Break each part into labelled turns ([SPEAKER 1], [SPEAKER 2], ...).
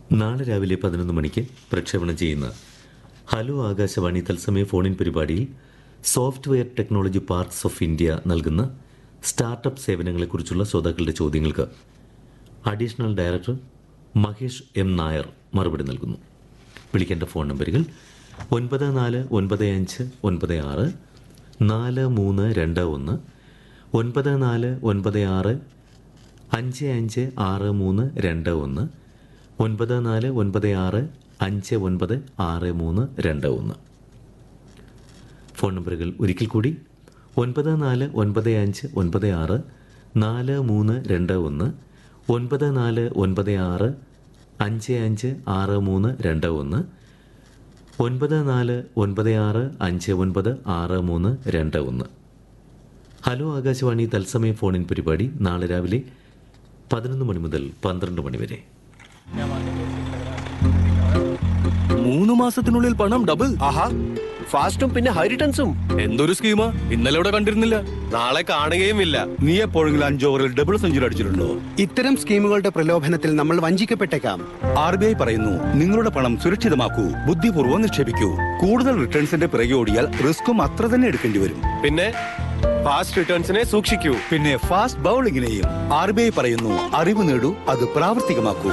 [SPEAKER 1] നാളെ രാവിലെ 11 മണിക്ക് പ്രക്ഷേപണം ചെയ്യുന്ന ഹലോ ആകാശവാണി തത്സമയ ഫോണിൻ പരിപാടിയിൽ software technology parks of India നൽകുന്ന സ്റ്റാർട്ടപ്പ് സേവനങ്ങളെക്കുറിച്ചുള്ള ശ്രോതാക്കളുടെ ചോദ്യങ്ങൾക്ക് additional director Mahesh M Nair മറുപടി നൽകുന്നു. വിളിക്കേണ്ട ഫോൺ നമ്പറുകൾ 949596 4321, 9496 556321, 9496 596321. ഫോൺ നമ്പറുകൾ ഒരിക്കൽ കൂടി 949596 4321, 9496 556321, 9496 596321. ഹലോ ആകാശവാണി തത്സമയ ഫോണിൻ പരിപാടി നാളെ രാവിലെ 11 മണി മുതൽ 12 മണി വരെ.
[SPEAKER 2] 3 മാസത്തിനുള്ളിൽ പണം ഡബിൾ.
[SPEAKER 3] ആഹാ, ഫാസ്റ്റും പിന്നെ ഹൈ റിട്ടേൺസും.
[SPEAKER 2] എന്തൊരു സ്കീമാ, ഇന്നലെ ഇവിടെ കണ്ടിരുന്നില്ല.
[SPEAKER 3] നാളെ കാണുകയുമില്ല.
[SPEAKER 4] നീ എപ്പോഴെങ്കിലും 5 ഓവറിൽ ഡബിൾ സെഞ്ചുറി അടിച്ചിട്ടുണ്ടോ?
[SPEAKER 5] ഇത്തരം സ്കീമുകളുടെ പ്രലോഭനത്തിൽ നമ്മൾ വഞ്ചിക്കപ്പെട്ടേക്കാം.
[SPEAKER 4] RBI പറയുന്നു, നിങ്ങളുടെ പണം സുരക്ഷിതമാക്കൂ, ബുദ്ധിപൂർവ്വം നിക്ഷേപിക്കൂ. കൂടുതൽ റിട്ടേൺസിന്റെ പിറകെ ഓടിയാൽ റിസ്ക്കും അത്ര തന്നെ എടുക്കേണ്ടി വരും.
[SPEAKER 3] പിന്നെ ഫാസ്റ്റ് റിട്ടേൺസിനെ സൂക്ഷിക്കൂ.
[SPEAKER 4] പിന്നെ ഫാസ്റ്റ് ബൗളിങ്ങിനെയും. RBI പറയുന്നു, അറിവ് നേടൂ, അത് പ്രാവർത്തികമാക്കൂ.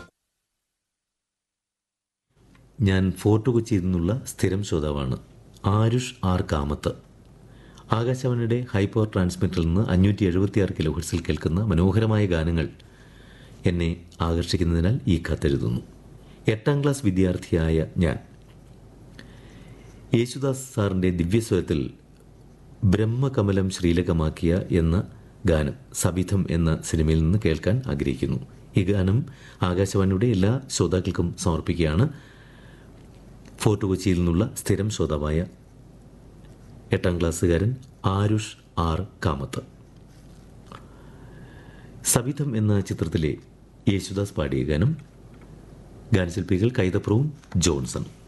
[SPEAKER 1] ഞാൻ ഫോർട്ട് കൊച്ചിയിൽ നിന്നുള്ള സ്ഥിരം ശ്രോതാവാണ്. ആരുഷ് ആർ കാമത്ത്. ആകാശവാണിയുടെ ഹൈപ്പവർ ട്രാൻസ്മിറ്ററിൽ നിന്ന് 576 കിലോഹെർട്സിൽ കേൾക്കുന്ന മനോഹരമായ ഗാനങ്ങൾ എന്നെ ആകർഷിക്കുന്നതിനാൽ ഈ കത്തെഴുതുന്നു. 8ാം ക്ലാസ് വിദ്യാർത്ഥിയായ ഞാൻ യേശുദാസ് സാറിൻ്റെ ദിവ്യസ്വരത്തിൽ ബ്രഹ്മകമലം ശ്രീലകമാക്കിയ എന്ന ഗാനം സബിധം എന്ന സിനിമയിൽ നിന്ന് കേൾക്കാൻ ആഗ്രഹിക്കുന്നു. ഈ ഗാനം ആകാശവാണിയുടെ എല്ലാ ശ്രോതാക്കൾക്കും സമർപ്പിക്കുകയാണ്. ഫോർട്ട് കൊച്ചിയിൽ നിന്നുള്ള സ്ഥിരം ശ്രോതാവായ 8ാം ക്ലാസ്സുകാരൻ ആരുഷ് ആർ കാമത്ത്. സബിധം എന്ന ചിത്രത്തിലെ യേശുദാസ് പാടിയ ഗാനം. ഗാനശില്പികൾ കൈതപ്രവും ജോൺസൺ.